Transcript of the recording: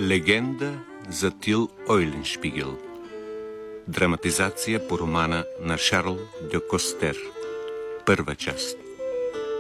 Легенда за Тил Ойленшпигел. Драматизация по романа на Шарл де Костер. Първа част.